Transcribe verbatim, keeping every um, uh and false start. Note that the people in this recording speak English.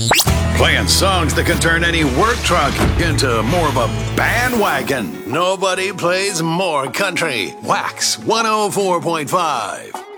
Playing songs that can turn any work truck into more of a bandwagon. Nobody plays more country. Wax one oh four point five.